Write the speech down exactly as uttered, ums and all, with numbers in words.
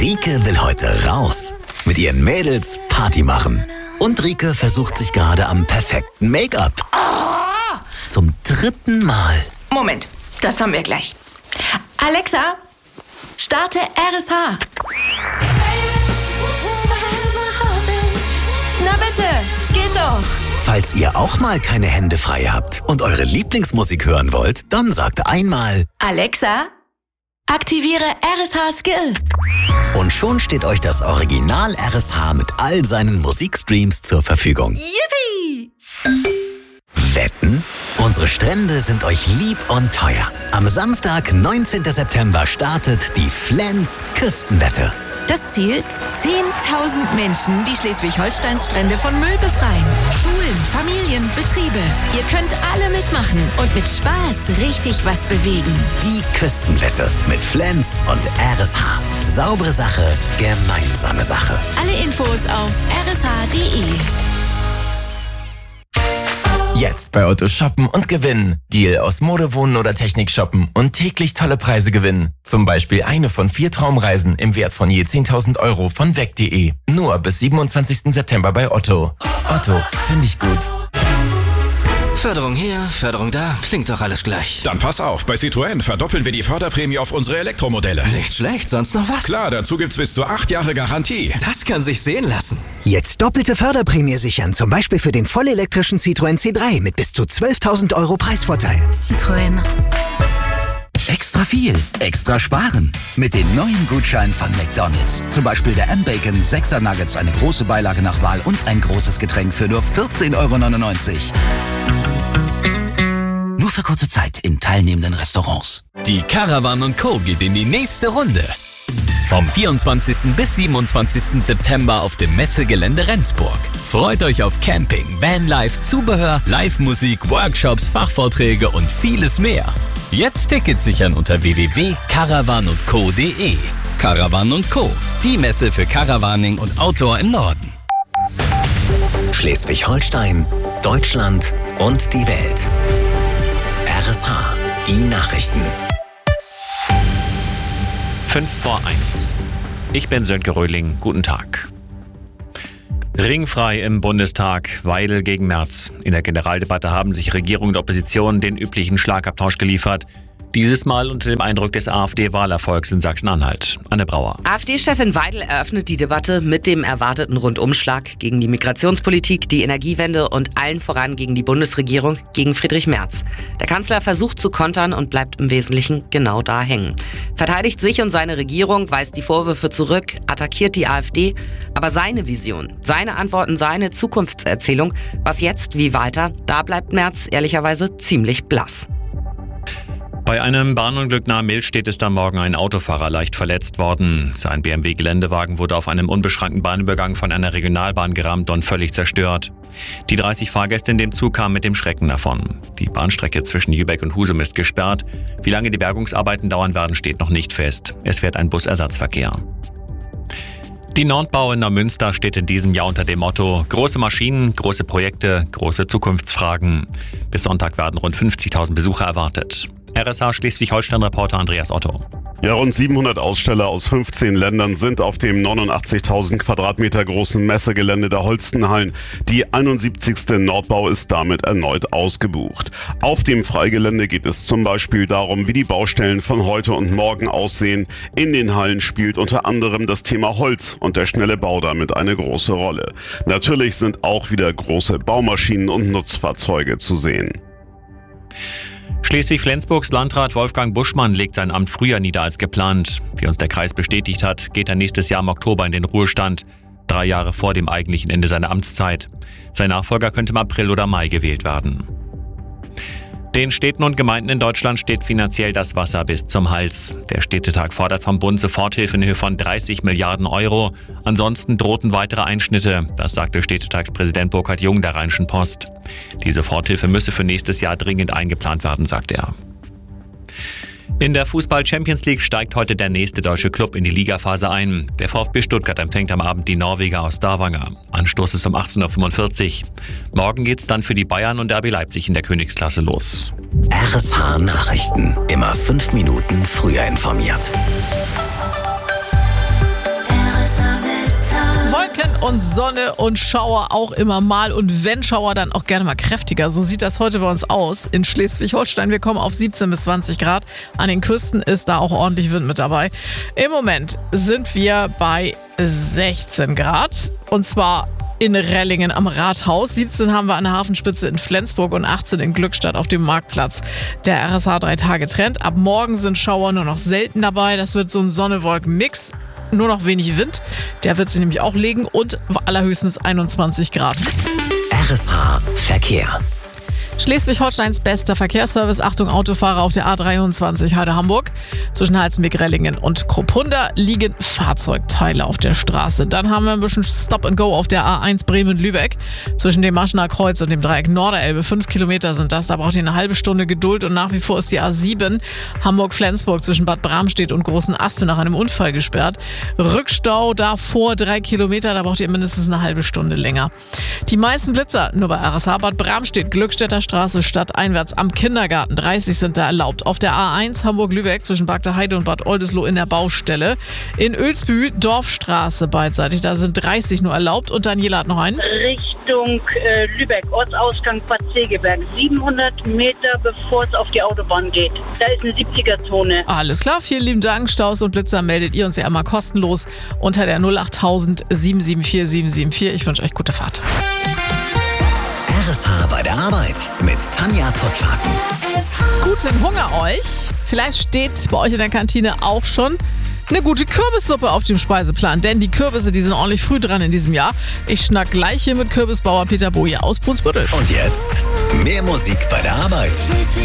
Rike will heute raus. Mit ihren Mädels Party machen. Und Rike versucht sich gerade am perfekten Make-up. Oh! Zum dritten Mal. Moment, das haben wir gleich. Alexa, starte R S H. Na bitte, geht doch. Falls ihr auch mal keine Hände frei habt und eure Lieblingsmusik hören wollt, dann sagt einmal: Alexa, aktiviere R S H Skill. Und schon steht euch das Original R S H mit all seinen Musikstreams zur Verfügung. Yippie! Wetten? Unsere Strände sind euch lieb und teuer. Am Samstag, neunzehnten September, startet die Flens Küstenwette. Das Ziel? zehntausend Menschen, die Schleswig-Holsteins Strände von Müll befreien. Schulen, Familien, Betriebe. Ihr könnt alle mitmachen und mit Spaß richtig was bewegen. Die Küstenwette mit Flens und R S H. Saubere Sache, gemeinsame Sache. Alle Infos auf r s h punkt d e. Jetzt bei Otto shoppen und gewinnen. Deal aus Mode, Wohnen oder Technik shoppen und täglich tolle Preise gewinnen. Zum Beispiel eine von vier Traumreisen im Wert von je zehntausend Euro von weg punkt de. Nur bis siebenundzwanzigsten September bei Otto. Otto, finde ich gut. Förderung hier, Förderung da, klingt doch alles gleich. Dann pass auf, bei Citroën verdoppeln wir die Förderprämie auf unsere Elektromodelle. Nicht schlecht, sonst noch was? Klar, dazu gibt's bis zu acht Jahre Garantie. Das kann sich sehen lassen. Jetzt doppelte Förderprämie sichern, zum Beispiel für den vollelektrischen Citroën C drei mit bis zu zwölftausend Euro Preisvorteil. Citroën. Extra viel, extra sparen. Mit den neuen Gutscheinen von McDonald's. Zum Beispiel der M-Bacon, sechser Nuggets, eine große Beilage nach Wahl und ein großes Getränk für nur vierzehn Euro neunundneunzig. Nur für kurze Zeit in teilnehmenden Restaurants. Die Caravan und Co. geht in die nächste Runde. Vom vierundzwanzigsten bis siebenundzwanzigsten September auf dem Messegelände Rendsburg. Freut euch auf Camping, Vanlife, Zubehör, Live-Musik, Workshops, Fachvorträge und vieles mehr. Jetzt Tickets sichern unter w w w punkt caravan und co punkt d e. Caravan und Co., die Messe für Caravaning und Outdoor im Norden. Schleswig-Holstein, Deutschland und die Welt. R S H, die Nachrichten. fünf vor eins. Ich bin Sönke Röhling. Guten Tag. Ringfrei im Bundestag. Weidel gegen Merz. In der Generaldebatte haben sich Regierung und Opposition den üblichen Schlagabtausch geliefert. Dieses Mal unter dem Eindruck des AfD-Wahlerfolgs in Sachsen-Anhalt. Anne Brauer. AfD-Chefin Weidel eröffnet die Debatte mit dem erwarteten Rundumschlag gegen die Migrationspolitik, die Energiewende und allen voran gegen die Bundesregierung, gegen Friedrich Merz. Der Kanzler versucht zu kontern und bleibt im Wesentlichen genau da hängen. Verteidigt sich und seine Regierung, weist die Vorwürfe zurück, attackiert die AfD. Aber seine Vision, seine Antworten, seine Zukunftserzählung, was jetzt, wie weiter, da bleibt Merz ehrlicherweise ziemlich blass. Bei einem Bahnunglück nahe Mehlstedt ist am Morgen ein Autofahrer leicht verletzt worden. Sein B M W-Geländewagen wurde auf einem unbeschrankten Bahnübergang von einer Regionalbahn gerammt und völlig zerstört. Die dreißig Fahrgäste in dem Zug kamen mit dem Schrecken davon. Die Bahnstrecke zwischen Lübeck und Husum ist gesperrt. Wie lange die Bergungsarbeiten dauern werden, steht noch nicht fest. Es fährt ein Busersatzverkehr. Die Nordbau in Neumünster steht in diesem Jahr unter dem Motto: große Maschinen, große Projekte, große Zukunftsfragen. Bis Sonntag werden rund fünfzigtausend Besucher erwartet. R S H Schleswig-Holstein-Reporter Andreas Otto. Ja, rund siebenhundert Aussteller aus fünfzehn Ländern sind auf dem neunundachtzigtausend Quadratmeter großen Messegelände der Holstenhallen. Die einundsiebzigste Nordbau ist damit erneut ausgebucht. Auf dem Freigelände geht es zum Beispiel darum, wie die Baustellen von heute und morgen aussehen. In den Hallen spielt unter anderem das Thema Holz und der schnelle Bau damit eine große Rolle. Natürlich sind auch wieder große Baumaschinen und Nutzfahrzeuge zu sehen. Schleswig-Flensburgs Landrat Wolfgang Buschmann legt sein Amt früher nieder als geplant. Wie uns der Kreis bestätigt hat, geht er nächstes Jahr im Oktober in den Ruhestand. Drei Jahre vor dem eigentlichen Ende seiner Amtszeit. Sein Nachfolger könnte im April oder Mai gewählt werden. Den Städten und Gemeinden in Deutschland steht finanziell das Wasser bis zum Hals. Der Städtetag fordert vom Bund Soforthilfe in Höhe von dreißig Milliarden Euro. Ansonsten drohten weitere Einschnitte. Das sagte Städtetagspräsident Burkhard Jung der Rheinischen Post. Die Soforthilfe müsse für nächstes Jahr dringend eingeplant werden, sagt er. In der Fußball-Champions League steigt heute der nächste deutsche Club in die Ligaphase ein. Der VfB Stuttgart empfängt am Abend die Norweger aus Stavanger. Anstoß ist um achtzehn Uhr fünfundvierzig. Morgen geht's dann für die Bayern und R B Leipzig in der Königsklasse los. R S H Nachrichten. Immer fünf Minuten früher informiert. und Sonne und Schauer auch immer mal. Und wenn Schauer, dann auch gerne mal kräftiger. So sieht das heute bei uns aus in Schleswig-Holstein. Wir kommen auf siebzehn bis zwanzig Grad. An den Küsten ist da auch ordentlich Wind mit dabei. Im Moment sind wir bei sechzehn Grad. Und zwar in Rellingen am Rathaus. siebzehn haben wir an der Hafenspitze in Flensburg und achtzehn in Glückstadt auf dem Marktplatz. Der R S H drei Tage Trend. Ab morgen sind Schauer nur noch selten dabei. Das wird so ein Sonne-Wolken-Mix. Nur noch wenig Wind. Der wird sich nämlich auch legen und allerhöchstens einundzwanzig Grad. R S H Verkehr. Schleswig-Holsteins bester Verkehrsservice. Achtung, Autofahrer auf der A dreiundzwanzig Heide-Hamburg. Zwischen Halzenbeck, Rellingen und Kruppunda liegen Fahrzeugteile auf der Straße. Dann haben wir ein bisschen Stop and Go auf der A eins Bremen-Lübeck. Zwischen dem Maschener Kreuz und dem Dreieck Norderelbe. Fünf Kilometer sind das. Da braucht ihr eine halbe Stunde Geduld. Und nach wie vor ist die A sieben Hamburg-Flensburg zwischen Bad Bramstedt und Großen Aspen nach einem Unfall gesperrt. Rückstau davor drei Kilometer. Da braucht ihr mindestens eine halbe Stunde länger. Die meisten Blitzer nur bei R S H Bad Bramstedt, Glückstädter Straße stadteinwärts am Kindergarten. dreißig sind da erlaubt. Auf der A eins Hamburg-Lübeck zwischen Bagda Heide und Bad Oldesloe in der Baustelle. In Oelsbü Dorfstraße beidseitig. Da sind dreißig nur erlaubt. Und Daniela hat noch einen. Richtung äh, Lübeck, Ortsausgang Bad Segeberg. siebenhundert Meter bevor es auf die Autobahn geht. Da ist eine siebziger-Zone. Alles klar, vielen lieben Dank. Staus und Blitzer meldet ihr uns ja immer kostenlos unter der null acht null null sieben sieben vier sieben sieben vier. Ich wünsche euch gute Fahrt. R S H bei der Arbeit mit Tanja Pottlaken. Guten Hunger euch. Vielleicht steht bei euch in der Kantine auch schon eine gute Kürbissuppe auf dem Speiseplan. Denn die Kürbisse, die sind ordentlich früh dran in diesem Jahr. Ich schnack gleich hier mit Kürbisbauer Peter Boje aus Brunsbüttel. Und jetzt mehr Musik bei der Arbeit.